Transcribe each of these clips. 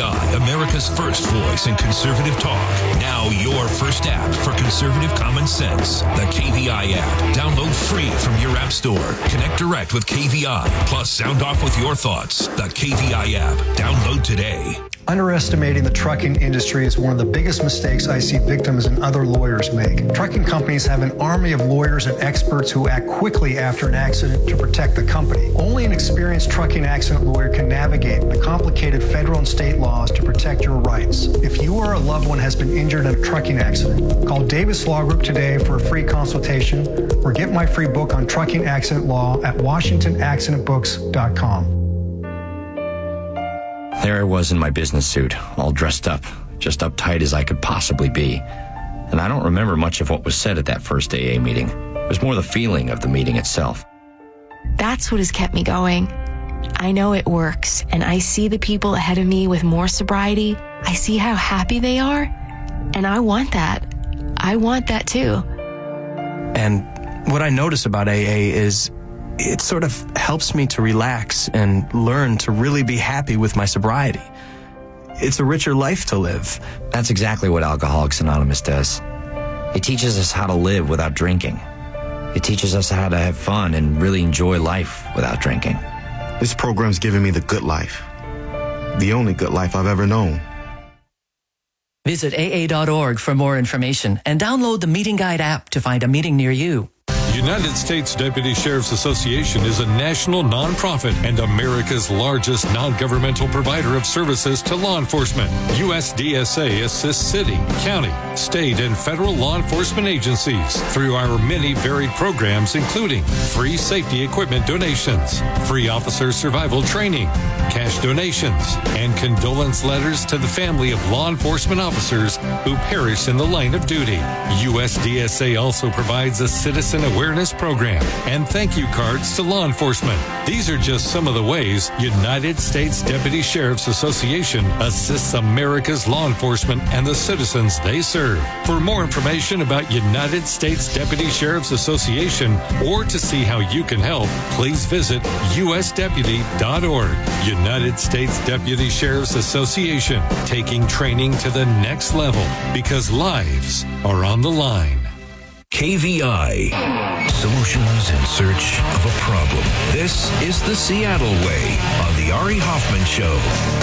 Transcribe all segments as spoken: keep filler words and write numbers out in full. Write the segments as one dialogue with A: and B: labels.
A: V I, America's first voice in conservative talk. Now your first app for conservative common sense. The K V I app. Download free from your app store. Connect direct with K V I. Plus sound off with your thoughts. The K V I app. Download today.
B: Underestimating the trucking industry is one of the biggest mistakes I see victims and other lawyers make. Trucking companies have an army of lawyers and experts who act quickly after an accident to protect the company. Only an experienced trucking accident lawyer can navigate the complicated federal and state laws to protect your rights. If you or a loved one has been injured in a trucking accident, call Davis Law Group today for a free consultation or get my free book on trucking accident law at washington accident books dot com.
C: There I was in my business suit, all dressed up, just uptight as I could possibly be. And I don't remember much of what was said at that first A A meeting. It was more the feeling of the meeting itself.
D: That's what has kept me going. I know it works, and I see the people ahead of me with more sobriety. I see how happy they are, and I want that. I want that too.
E: And what I notice about A A is it sort of helps me to relax and learn to really be happy with my sobriety. It's a richer life to live.
C: That's exactly what Alcoholics Anonymous does. It teaches us how to live without drinking. It teaches us how to have fun and really enjoy life without drinking.
F: This program's given me the good life. The only good life I've ever known.
G: Visit A A dot org for more information and download the Meeting Guide app to find a meeting near you.
H: United States Deputy Sheriff's Association is a national nonprofit and America's largest non-governmental provider of services to law enforcement. U S D S A assists city, county, state, and federal law enforcement agencies through our many varied programs, including free safety equipment donations, free officer survival training, cash donations, and condolence letters to the family of law enforcement officers who perished in the line of duty. U S D S A also provides a citizen awareness program and thank you cards to law enforcement. These are just some of the ways United States Deputy Sheriff's Association assists America's law enforcement and the citizens they serve. For more information about United States Deputy Sheriff's Association or to see how you can help, please visit U S deputy dot org. United States Deputy Sheriff's Association, taking training to the next level because lives are on the line.
A: K V I. Solutions in search of a problem. This is the Seattle Way on the Ari Hoffman Show.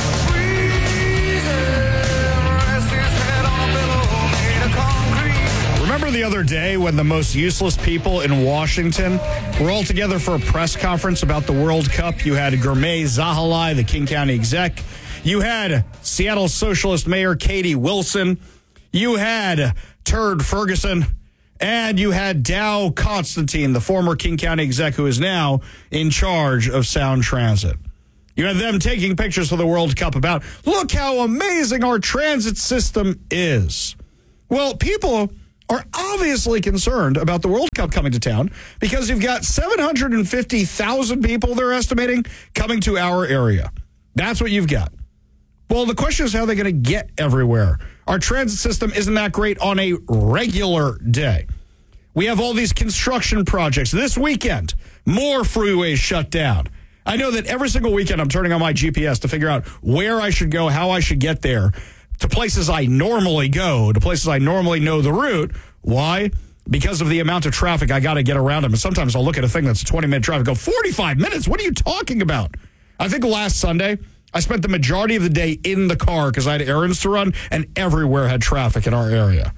I: Remember the other day when the most useless people in Washington were all together for a press conference about the World Cup? You had Gurmay Zahalai, the King County exec. You had Seattle Socialist Mayor Katie Wilson. You had Turd Ferguson. And you had Dow Constantine, the former King County exec who is now in charge of Sound Transit. You had them taking pictures for the World Cup about, look how amazing our transit system is. Well, people are obviously concerned about the World Cup coming to town because you've got seven hundred fifty thousand people, they're estimating, coming to our area. That's what you've got. Well, the question is how they're going to get everywhere. Our transit system isn't that great on a regular day. We have all these construction projects. This weekend, more freeways shut down. I know that every single weekend I'm turning on my G P S to figure out where I should go, how I should get there, to places I normally go, to places I normally know the route. Why? Because of the amount of traffic I got to get around them. And sometimes I'll look at a thing that's a twenty-minute drive and go, forty-five minutes? What are you talking about? I think last Sunday, I spent the majority of the day in the car because I had errands to run, and everywhere had traffic in our area.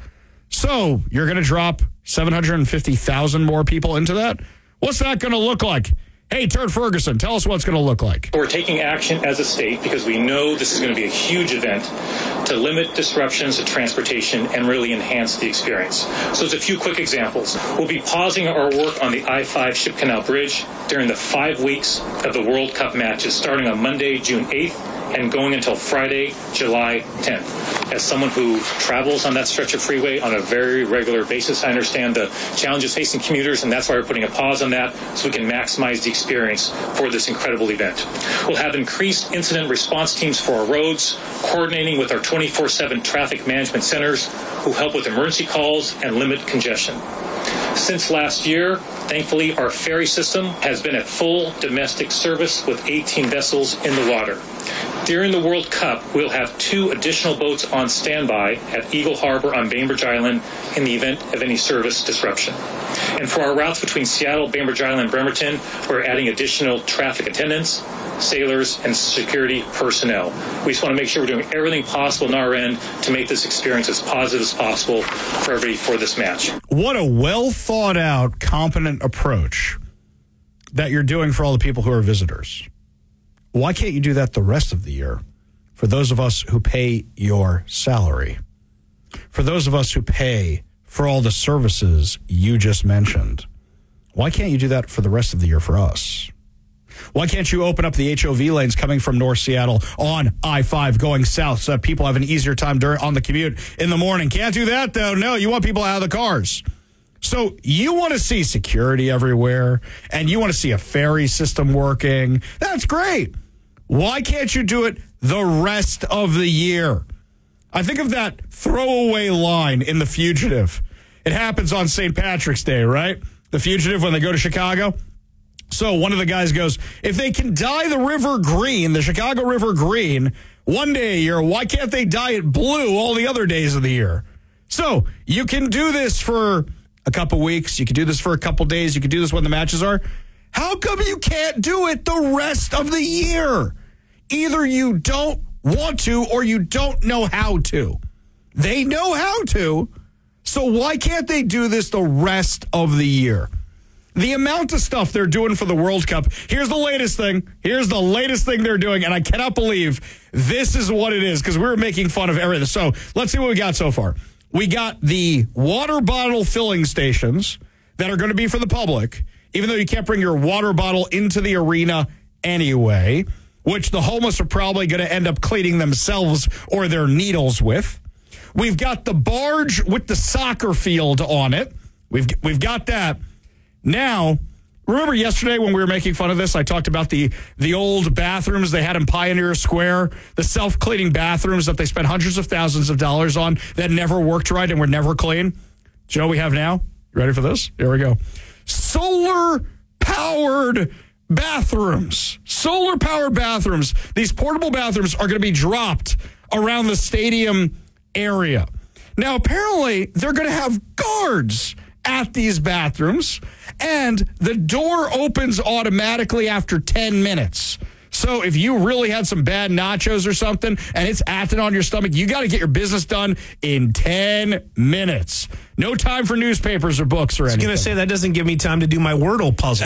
I: So you're going to drop seven hundred fifty thousand more people into that? What's that going to look like? Hey, Turd Ferguson, tell us what it's going to look like.
J: We're taking action as a state because we know this is going to be a huge event to limit disruptions to transportation and really enhance the experience. So there's a few quick examples. We'll be pausing our work on the I five Ship Canal Bridge during the five weeks of the World Cup matches, starting on Monday, June eighth, and going until Friday, July tenth. As someone who travels on that stretch of freeway on a very regular basis, I understand the challenges facing commuters, and that's why we're putting a pause on that so we can maximize the experience for this incredible event. We'll have increased incident response teams for our roads, coordinating with our twenty-four seven traffic management centers who help with emergency calls and limit congestion. Since last year, thankfully, our ferry system has been at full domestic service with eighteen vessels in the water. During the World Cup, we'll have two additional boats on standby at Eagle Harbor on Bainbridge Island in the event of any service disruption. And for our routes between Seattle, Bainbridge Island, and Bremerton, we're adding additional traffic attendants, sailors, and security personnel. We just want to make sure we're doing everything possible on our end to make this experience as positive as possible for everybody for this match.
I: What a well thought out, competent approach that you're doing for all the people who are visitors. Why can't you do that the rest of the year for those of us who pay your salary? For those of us who pay for all the services you just mentioned? Why can't you do that for the rest of the year for us? Why can't you open up the H O V lanes coming from North Seattle on I five going south so that people have an easier time during, on the commute in the morning? Can't do that, though. No, you want people out of the cars. So you want to see security everywhere, and you want to see a ferry system working. That's great. Why can't you do it the rest of the year? I think of that throwaway line in The Fugitive. It happens on Saint Patrick's Day, right? The Fugitive, when they go to Chicago. So one of the guys goes, if they can dye the river green, the Chicago River green, one day a year, why can't they dye it blue all the other days of the year? So you can do this for a couple weeks. You can do this for a couple days. You can do this when the matches are. How come you can't do it the rest of the year? Either you don't want to or you don't know how to. They know how to. So why can't they do this the rest of the year? The amount of stuff they're doing for the World Cup. Here's the latest thing. Here's the latest thing they're doing, and I cannot believe this is what it is because we were making fun of everything. So let's see what we got so far. We got the water bottle filling stations that are going to be for the public, even though you can't bring your water bottle into the arena anyway, which the homeless are probably going to end up cleaning themselves or their needles with. We've got the barge with the soccer field on it. We've we've got that. Now, remember yesterday when we were making fun of this, I talked about the, the old bathrooms they had in Pioneer Square, the self-cleaning bathrooms that they spent hundreds of thousands of dollars on that never worked right and were never clean. Do you know what we have now? You ready for this? Here we go. Solar-powered bathrooms. Solar-powered bathrooms. These portable bathrooms are going to be dropped around the stadium area. Now, apparently, they're going to have guards at these bathrooms, and the door opens automatically after ten minutes. So if you really had some bad nachos or something and it's acting on your stomach, you got to get your business done in ten minutes. No time for newspapers or books or anything.
K: I was going to say, that doesn't give me time to do my Wordle puzzle.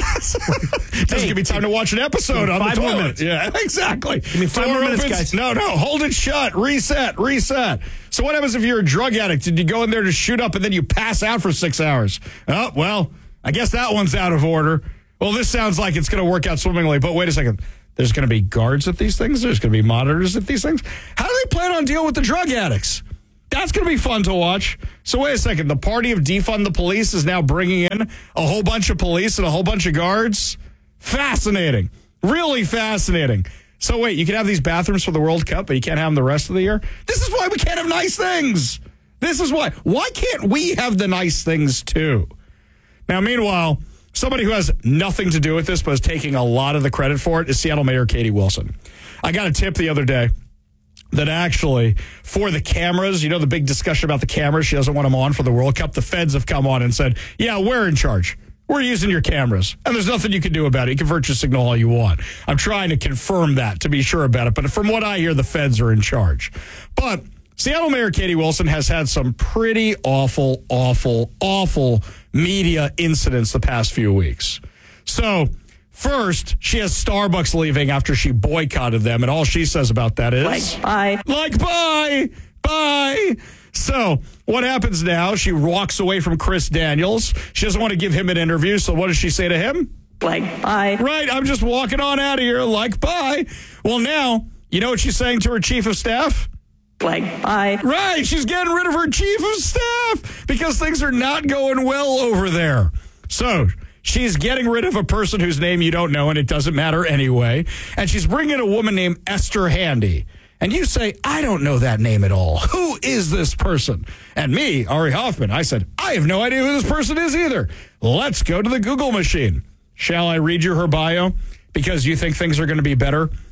I: Doesn't hey, give me time to watch an episode on
K: five
I: the
K: more
I: toilet.
K: minutes.
I: Yeah, exactly.
K: Give me five
I: Door
K: more minutes,
I: opens,
K: guys.
I: No, no, hold it shut. Reset, reset. So what happens if you're a drug addict? Did you go in there to shoot up and then you pass out for six hours? Oh, well, I guess that one's out of order. Well, this sounds like it's going to work out swimmingly, but wait a second. There's going to be guards at these things. There's going to be monitors at these things. How do they plan on dealing with the drug addicts? That's going to be fun to watch. So wait a second. The party of defund the police is now bringing in a whole bunch of police and a whole bunch of guards. Fascinating. Really fascinating. So wait, you can have these bathrooms for the World Cup, but you can't have them the rest of the year? This is why we can't have nice things. This is why. Why can't we have the nice things too? Now, meanwhile, somebody who has nothing to do with this but is taking a lot of the credit for it is Seattle Mayor Katie Wilson. I got a tip the other day that actually, for the cameras, you know the big discussion about the cameras, she doesn't want them on for the World Cup. The feds have come on and said, yeah, we're in charge. We're using your cameras, and there's nothing you can do about it. You can virtue signal all you want. I'm trying to confirm that to be sure about it, but from what I hear, the feds are in charge. But Seattle Mayor Katie Wilson has had some pretty awful, awful, awful media incidents the past few weeks. So, first, she has Starbucks leaving after she boycotted them, and all she says about that is...
L: Like, bye.
I: Like, bye. Bye. So, what happens now? She walks away from Chris Daniels. She doesn't want to give him an interview, so what does she say to him?
L: Like, bye.
I: Right, I'm just walking on out of here, like, bye. Well, now, you know what she's saying to her chief of staff?
L: Like, bye.
I: Right, she's getting rid of her chief of staff because things are not going well over there. So, she's getting rid of a person whose name you don't know, and it doesn't matter anyway. And she's bringing a woman named Esther Handy. And you say, I don't know that name at all. Who is this person? And me, Ari Hoffman, I said, I have no idea who this person is either. Let's go to the Google machine. Shall I read you her bio? Because you think things are going to be better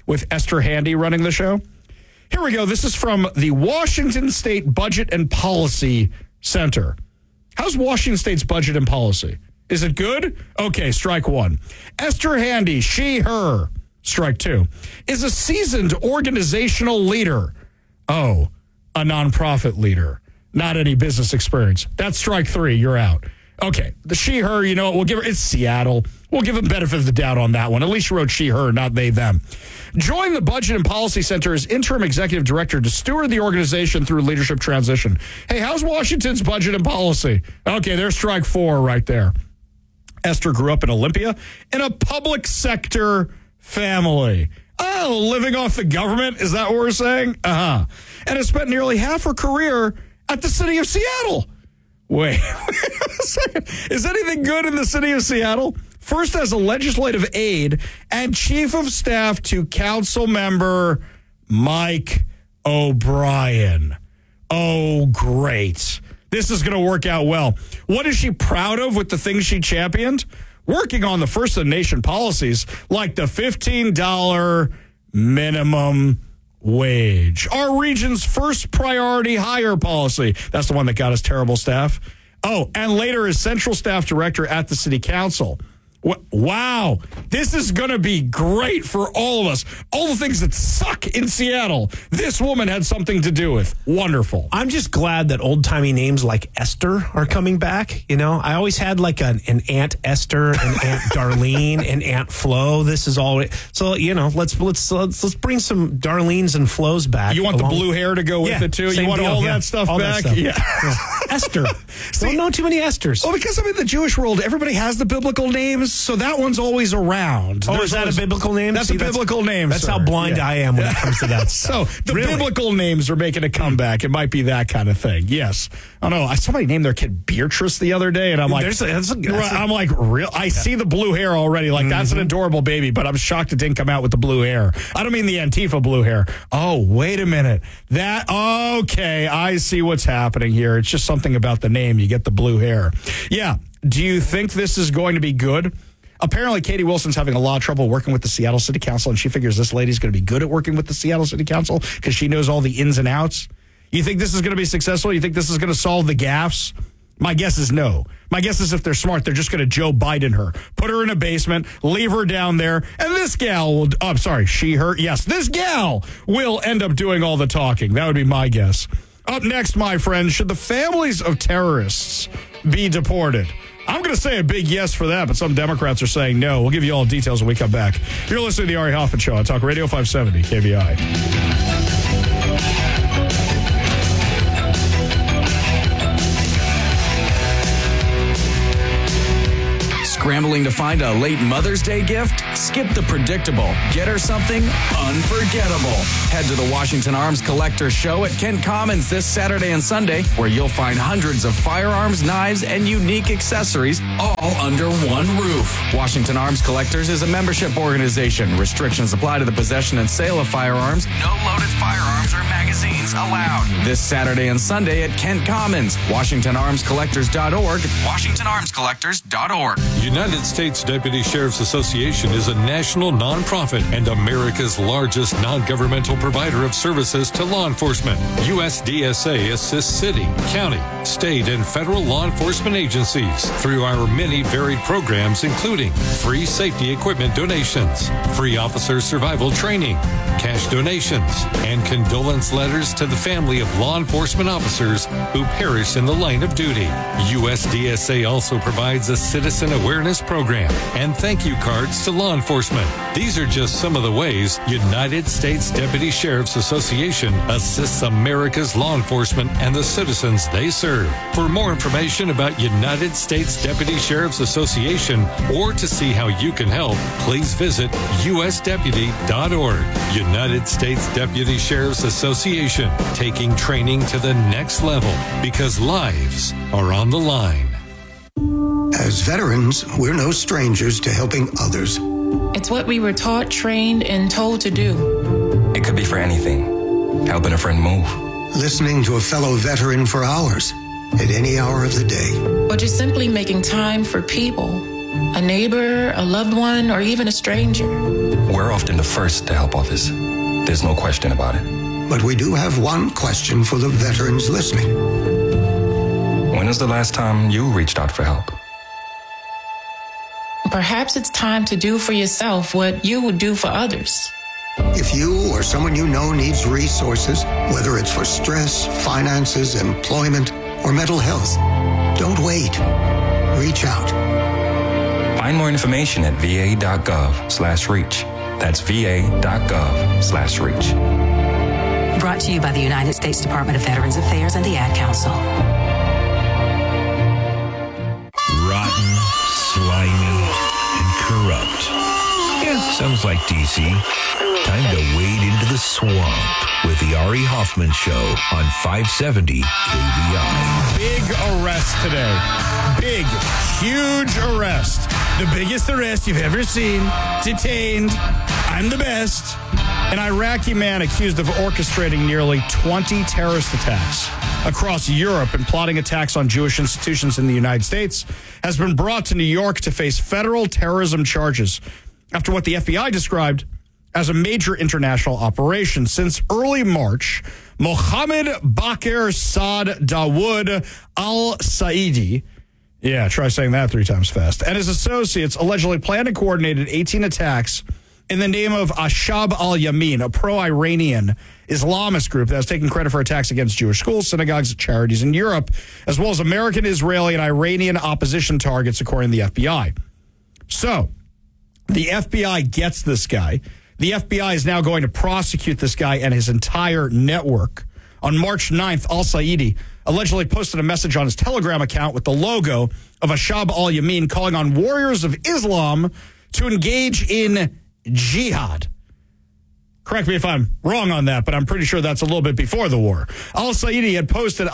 I: with Esther Handy running the show. Here we go. This is from the Washington State Budget and Policy Center. How's Washington State's budget and policy? Is it good? Okay, strike one. Esther Handy, she, her, strike two, is a seasoned organizational leader. Oh, a nonprofit leader. Not any business experience. That's strike three. You're out. Okay, the she, her, you know what? We'll give her, it's Seattle. We'll give them benefit of the doubt on that one. At least she wrote she, her, not they, them. Join the Budget and Policy Center as interim executive director to steward the organization through leadership transition. Hey, how's Washington's budget and policy? Okay, there's strike four right there. Esther grew up in Olympia in a public sector family. Oh, living off the government? Is that what we're saying? Uh-huh. And has spent nearly half her career at the city of Seattle. Wait, wait a second. Is anything good in the city of Seattle? First as a legislative aide and chief of staff to council member Mike O'Brien. Oh, great. This is going to work out well. What is she proud of with the things she championed? Working on the first of the nation policies like the fifteen dollars minimum wage. Our region's first priority hire policy. That's the one that got us terrible staff. Oh, and later as central staff director at the city council. Wow, this is going to be great for all of us. All the things that suck in Seattle, this woman had something to do with. Wonderful.
K: I'm just glad that old-timey names like Esther are coming back. You know, I always had like an, an Aunt Esther, an Aunt Darlene, and Aunt Flo. This is all. So, you know, let's let's let's, let's bring some Darlenes and Flo's back.
I: You want
K: along.
I: the blue hair to go with
K: yeah,
I: it, too? You want
K: deal,
I: all
K: yeah.
I: that stuff
K: all
I: back?
K: That stuff.
I: Yeah.
K: yeah. Esther. See, don't know too many Esthers.
I: Well, because I'm in the Jewish world, everybody has the biblical names, so that one's always around.
K: Oh,
I: There's
K: is that
I: always,
K: a biblical name?
I: That's
K: See,
I: a biblical that's, name,
K: That's
I: sir.
K: how blind
I: yeah.
K: I am when it comes to that stuff.
I: So the
K: really?
I: biblical names are making a comeback. It might be that kind of thing. Yes. I don't know. Somebody named their kid Beatrice the other day, and I'm like,
K: a, that's a, that's
I: I'm like, real. I yeah. see the blue hair already. Like, mm-hmm. that's an adorable baby, but I'm shocked it didn't come out with the blue hair. I don't mean the Antifa blue hair. Oh, wait a minute. That, okay, I see what's happening here. It's just something about the name. You get the blue hair. Yeah. Do you think this is going to be good? Apparently, Katie Wilson's having a lot of trouble working with the Seattle City Council, and she figures this lady's going to be good at working with the Seattle City Council because she knows all the ins and outs. You think this is going to be successful? You think this is going to solve the gaffes? My guess is no. My guess is if they're smart, they're just going to Joe Biden her, put her in a basement, leave her down there, and this gal will, oh, I'm sorry, she, her, yes, this gal will end up doing all the talking. That would be my guess. Up next, my friends, should the families of terrorists be deported? I'm going to say a big yes for that, but some Democrats are saying no. We'll give you all details when we come back. You're listening to the Ari Hoffman Show on Talk Radio five seventy K V I.
M: Scrambling to find a late Mother's Day gift? Skip the predictable. Get her something unforgettable. Head to the Washington Arms Collector Show at Kent Commons this Saturday and Sunday, where you'll find hundreds of firearms, knives, and unique accessories all under one roof. Washington Arms Collectors is a membership organization. Restrictions apply to the possession and sale of firearms. No loaded firearms or magazines allowed. This Saturday and Sunday at Kent Commons. Washington Arms Collectors dot org. Washington Arms Collectors dot org.
H: United States Deputy Sheriff's Association is a national nonprofit and America's largest non-governmental provider of services to law enforcement. U S D S A assists city, county, state, and federal law enforcement agencies through our many varied programs, including free safety equipment donations, free officer survival training, cash donations, and condolence letters to the family of law enforcement officers who perished in the line of duty. U S D S A also provides a citizen awareness program and thank you cards to law enforcement. These are just some of the ways United States Deputy Sheriff's Association assists America's law enforcement and the citizens they serve. For more information about United States Deputy Sheriff's Association or to see how you can help, please visit U S deputy dot org. United States Deputy Sheriff's Association, taking training to the next level because lives are on the line.
N: As veterans, we're no strangers to helping others.
O: It's what we were taught, trained, and told to do.
P: It could be for anything. Helping a friend move.
N: Listening to a fellow veteran for hours, at any hour of the day.
O: Or just simply making time for people a neighbor, a loved one, or even a stranger.
P: We're often the first to help others. There's no question about it.
N: But we do have one question for the veterans listening.
P: When was the last time you reached out for help?
O: Perhaps it's time to do for yourself what you would do for others.
N: If you or someone you know needs resources, whether it's for stress, finances, employment, or mental health, don't wait. Reach out.
P: Find more information at va.gov slash reach. That's va.gov slash reach.
Q: Brought to you by the United States Department of Veterans Affairs and the Ad Council.
A: Rotten, slimy, and corrupt. Yeah, sounds like D C. Time to wade into the swamp with the Ari Hoffman Show on five seventy K V I.
I: Big arrest today. Big, huge arrest. The biggest arrest you've ever seen. Detained. I'm the best. An Iraqi man accused of orchestrating nearly twenty terrorist attacks across Europe and plotting attacks on Jewish institutions in the United States has been brought to New York to face federal terrorism charges after what the F B I described as a major international operation. Since early March, Mohammed Bakr Saad Dawood al-Saidi, yeah, try saying that three times fast, and his associates allegedly planned and coordinated eighteen attacks in the name of Ashab al-Yamin, a pro-Iranian Islamist group that has taken credit for attacks against Jewish schools, synagogues, and charities in Europe, as well as American, Israeli, and Iranian opposition targets, according to the F B I. So, the F B I gets this guy. The F B I is now going to prosecute this guy and his entire network. On March ninth, al-Saidi allegedly posted a message on his Telegram account with the logo of Ashab al-Yamin calling on warriors of Islam to engage in jihad. Correct me if I'm wrong on that, but I'm pretty sure that's a little bit before the war. Al-Saidi had posted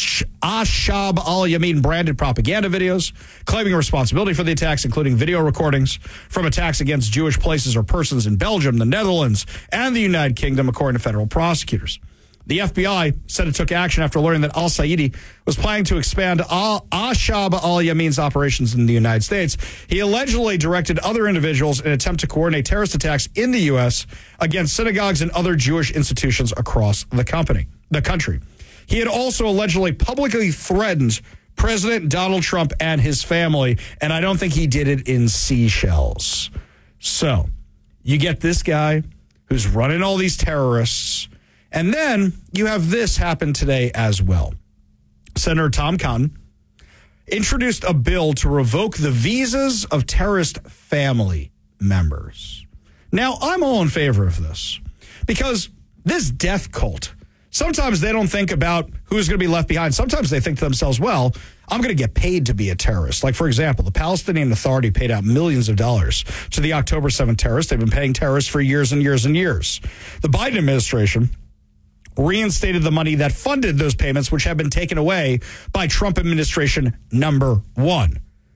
I: Ashab al-Yamin branded propaganda videos claiming responsibility for the attacks, including video recordings from attacks against Jewish places or persons in Belgium, the Netherlands, and the United Kingdom, according to federal prosecutors. The F B I said it took action after learning that al-Saidi was planning to expand al- Ashab al-Yamin's operations in the United States. He allegedly directed other individuals in an attempt to coordinate terrorist attacks in the U S against synagogues and other Jewish institutions across the company, the country. He had also allegedly publicly threatened President Donald Trump and his family, and I don't think he did it in seashells. So, you get this guy who's running all these terrorists. And then you have this happen today as well. Senator Tom Cotton introduced a bill to revoke the visas of terrorist family members. Now, I'm all in favor of this because this death cult, sometimes they don't think about who's going to be left behind. Sometimes they think to themselves, well, I'm going to get paid to be a terrorist. Like, for example, the Palestinian Authority paid out millions of dollars to the October seventh terrorists. They've been paying terrorists for years and years and years. The Biden administration reinstated the money that funded those payments, which have been taken away by Trump administration number one.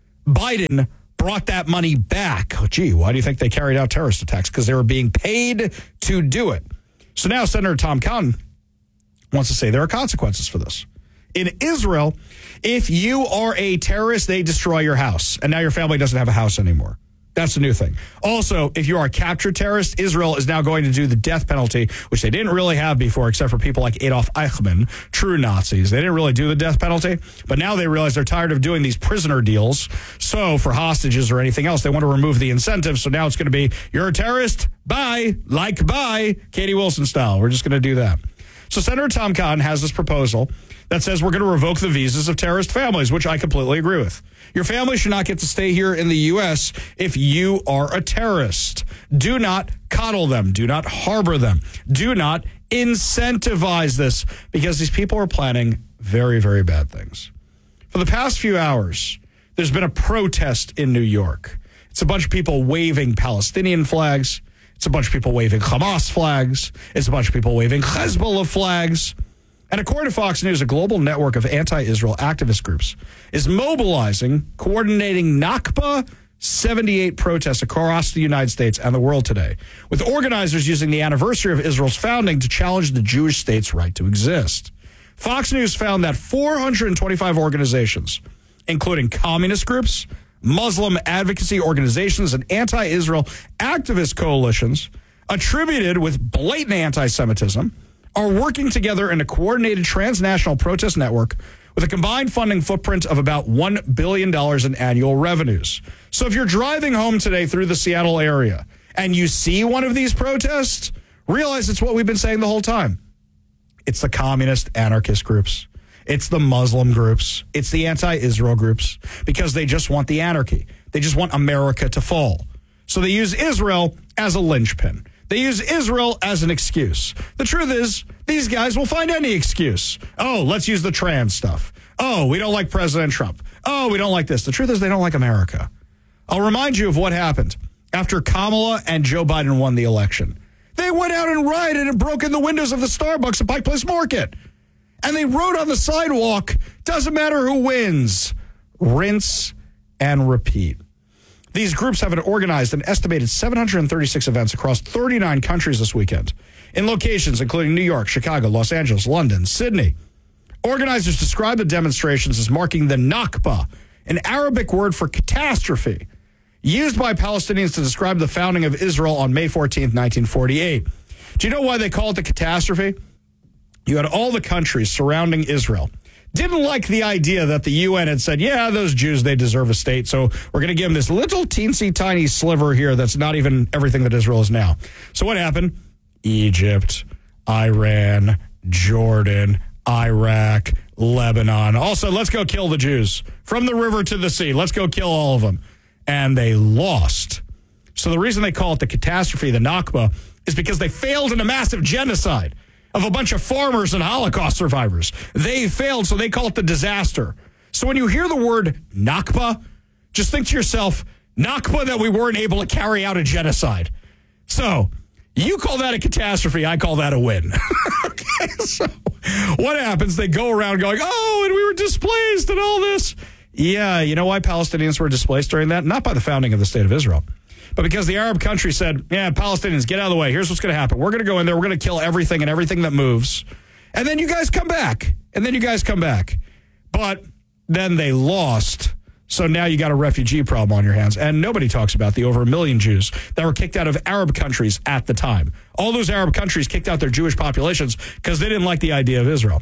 I: Biden brought that money back. Oh, gee, why do you think they carried out terrorist attacks? Because they were being paid to do it. So now Senator Tom Cotton wants to say there are consequences for this. In Israel, if you are a terrorist, they destroy your house, and now your family doesn't have a house anymore. That's the new thing. Also, if you are a captured terrorist, Israel is now going to do the death penalty, which they didn't really have before, except for people like Adolf Eichmann, true Nazis. They didn't really do the death penalty, but now they realize they're tired of doing these prisoner deals. So for hostages or anything else, they want to remove the incentive. So now it's going to be, you're a terrorist, bye, like bye, Katie Wilson style. We're just going to do that. So Senator Tom Cotton has this proposal that says we're going to revoke the visas of terrorist families, which I completely agree with. Your family should not get to stay here in the U S if you are a terrorist. Do not coddle them. Do not harbor them. Do not incentivize this, because these people are planning very, very bad things. For the past few hours, there's been a protest in New York. It's a bunch of people waving Palestinian flags. It's a bunch of people waving Hamas flags. It's a bunch of people waving Hezbollah flags. And according to Fox News, a global network of anti-Israel activist groups is mobilizing, coordinating Nakba seventy-eight protests across the United States and the world today, with organizers using the anniversary of Israel's founding to challenge the Jewish state's right to exist. Fox News found that four hundred twenty-five organizations, including communist groups, Muslim advocacy organizations and anti-Israel activist coalitions attributed with blatant anti-Semitism are working together in a coordinated transnational protest network with a combined funding footprint of about one billion dollars in annual revenues. So if you're driving home today through the Seattle area and you see one of these protests, realize it's what we've been saying the whole time. It's the communist anarchist groups. It's the Muslim groups. It's the anti-Israel groups because they just want the anarchy. They just want America to fall. So they use Israel as a linchpin. They use Israel as an excuse. The truth is, these guys will find any excuse. Oh, let's use the trans stuff. Oh, we don't like President Trump. Oh, we don't like this. The truth is they don't like America. I'll remind you of what happened after Kamala and Joe Biden won the election. They went out and rioted and broke in the windows of the Starbucks at Pike Place Market. And they wrote on the sidewalk, doesn't matter who wins, rinse and repeat. These groups have organized an estimated seven hundred thirty-six events across thirty-nine countries this weekend in locations including New York, Chicago, Los Angeles, London, Sydney. Organizers describe the demonstrations as marking the Nakba, an Arabic word for catastrophe, used by Palestinians to describe the founding of Israel on May fourteenth, nineteen forty-eight. Do you know why they call it the catastrophe? You had all the countries surrounding Israel didn't like the idea that the U N had said, yeah, those Jews, they deserve a state, so we're going to give them this little teensy tiny sliver here that's not even everything that Israel is now. So what happened? Egypt, Iran, Jordan, Iraq, Lebanon. Also, let's go kill the Jews. From the river to the sea, let's go kill all of them. And they lost. So the reason they call it the catastrophe, the Nakba, is because they failed in a massive genocide of a bunch of farmers and Holocaust survivors. They failed, so they call it the disaster. So when you hear the word Nakba, just think to yourself, Nakba that we weren't able to carry out a genocide. So you call that a catastrophe, I call that a win. Okay, so what happens? They go around going, oh, and we were displaced and all this. Yeah, you know why Palestinians were displaced during that? Not by the founding of the state of Israel, but because the Arab country said, yeah, Palestinians, get out of the way. Here's what's going to happen. We're going to go in there. We're going to kill everything and everything that moves. And then you guys come back. And then you guys come back. But then they lost. So now you got a refugee problem on your hands. And nobody talks about the over a million Jews that were kicked out of Arab countries at the time. All those Arab countries kicked out their Jewish populations because they didn't like the idea of Israel.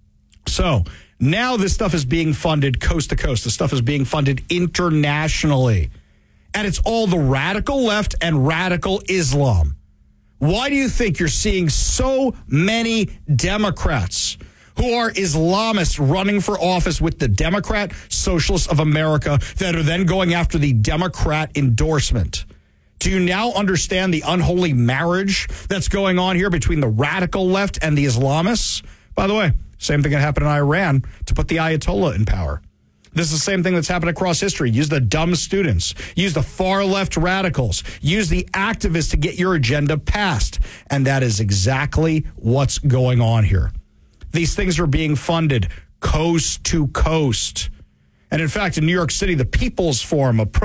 I: So now this stuff is being funded coast to coast. This stuff is being funded internationally. And it's all the radical left and radical Islam. Why do you think you're seeing so many Democrats who are Islamists running for office with the Democrat Socialists of America that are then going after the Democrat endorsement? Do you now understand the unholy marriage that's going on here between the radical left and the Islamists? By the way, same thing that happened in Iran to put the Ayatollah in power. This is the same thing that's happened across history. Use the dumb students. Use the far left radicals. Use the activists to get your agenda passed. And that is exactly what's going on here. These things are being funded coast to coast. And in fact, in New York City, the People's Forum, a pro